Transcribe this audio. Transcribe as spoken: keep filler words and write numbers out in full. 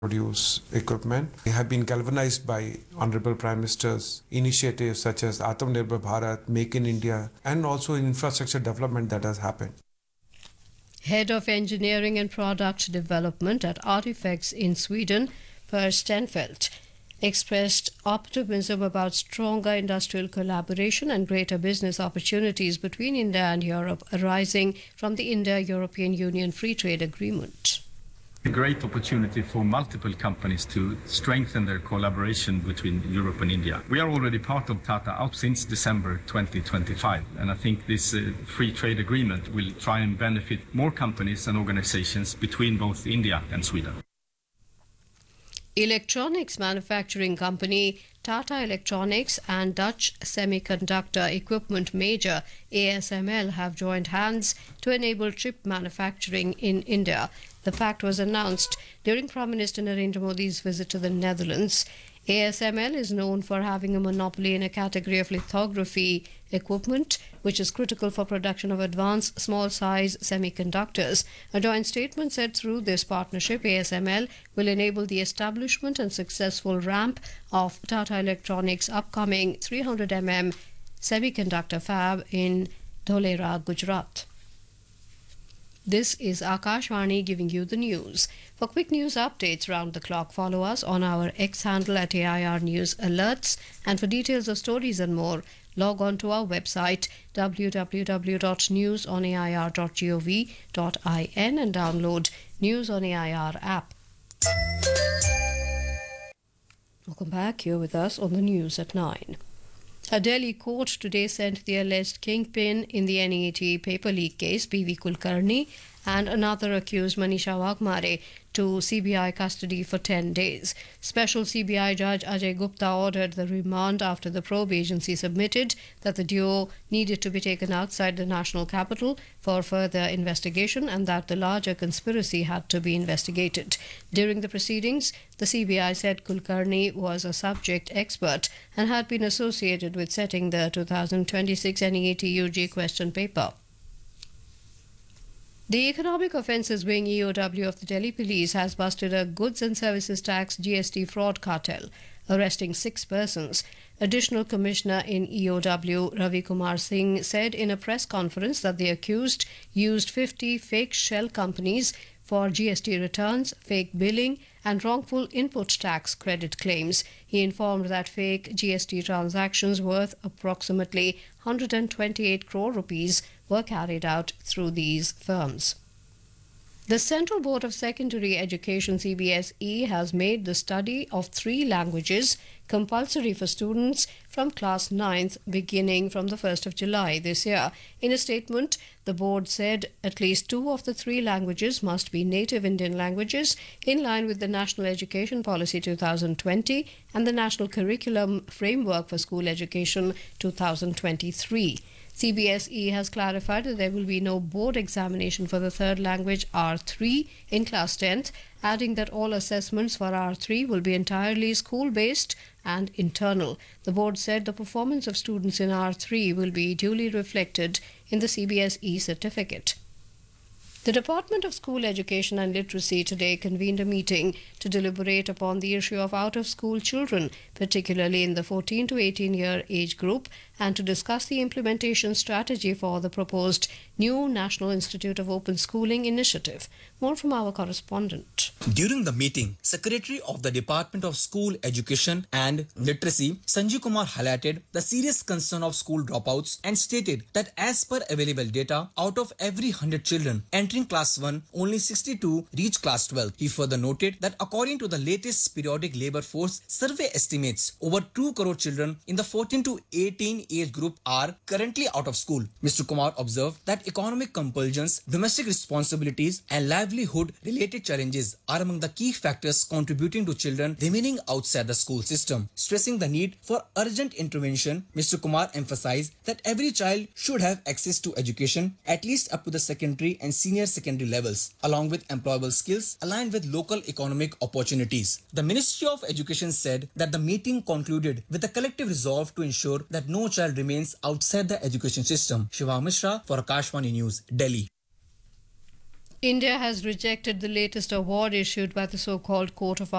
produce equipment. We have been galvanized by Honorable Prime Minister's initiatives such as Atmanirbhar Bharat, Make in India, and also infrastructure development that has happened. Head of Engineering and Product Development at Artifacts in Sweden, Per Stenfeldt, expressed optimism about stronger industrial collaboration and greater business opportunities between India and Europe arising from the India-European Union Free Trade Agreement. A great opportunity for multiple companies to strengthen their collaboration between Europe and India. We are already part of Tata out since December twenty twenty-five, and I think this uh, free trade agreement will try and benefit more companies and organizations between both India and Sweden. Electronics manufacturing company Tata Electronics and Dutch semiconductor equipment major A S M L have joined hands to enable chip manufacturing in India. The fact was announced during Prime Minister Narendra Modi's visit to the Netherlands. A S M L is known for having a monopoly in a category of lithography equipment, which is critical for production of advanced small-size semiconductors. A joint statement said through this partnership, A S M L will enable the establishment and successful ramp of Tata Electronics' upcoming three hundred millimeter semiconductor fab in Dholera, Gujarat. This is Akashvani giving you the news. For quick news updates round the clock, follow us on our X handle at A I R News Alerts. And for details of stories and more, log on to our website w w w dot news on a i r dot gov dot in and download News on A I R app. Welcome back. You're with us on the news at nine. A Delhi court today sent the alleged kingpin in the N E A T paper leak case, P V Kulkarni, and another accused, Manisha Wagmare, to C B I custody for ten days. Special C B I Judge Ajay Gupta ordered the remand after the probe agency submitted that the duo needed to be taken outside the national capital for further investigation and that the larger conspiracy had to be investigated. During the proceedings, the C B I said Kulkarni was a subject expert and had been associated with setting the two thousand twenty-six N E A T U G question paper. The Economic Offences Wing E O W of the Delhi Police has busted a goods and services tax G S T fraud cartel, arresting six persons. Additional Commissioner in E O W Ravi Kumar Singh said in a press conference that the accused used fifty fake shell companies for G S T returns, fake billing and wrongful input tax credit claims. He informed that fake G S T transactions worth approximately one hundred twenty-eight crore rupees were carried out through these firms. The Central Board of Secondary Education C B S E has made the study of three languages compulsory for students from class ninth beginning from the first of July this year. In a statement, the board said at least two of the three languages must be native Indian languages in line with the National Education Policy two thousand twenty and the National Curriculum Framework for School Education two thousand twenty-three. C B S E has clarified that there will be no board examination for the third language R three in class tenth, adding that all assessments for R three will be entirely school-based and internal. The board said the performance of students in R three will be duly reflected in the C B S E certificate. The Department of School Education and Literacy today convened a meeting to deliberate upon the issue of out-of-school children, particularly in the fourteen to eighteen year age group, and to discuss the implementation strategy for the proposed new National Institute of Open Schooling initiative. More from our correspondent. During the meeting, Secretary of the Department of School Education and Literacy, Sanjeev Kumar, highlighted the serious concern of school dropouts and stated that as per available data, out of every one hundred children entering class one, only sixty-two reach class twelve. He further noted that according to the latest periodic labor force survey estimates, over two crore children in the fourteen to eighteen age group are currently out of school. Mister Kumar observed that economic compulsions, domestic responsibilities and livelihood-related challenges are among the key factors contributing to children remaining outside the school system. Stressing the need for urgent intervention, Mister Kumar emphasized that every child should have access to education at least up to the secondary and senior secondary levels, along with employable skills aligned with local economic opportunities. The Ministry of Education said that the meeting concluded with a collective resolve to ensure that no child remains outside the education system. Shiva Mishra for Akashvani News, Delhi. India has rejected the latest award issued by the so-called Court of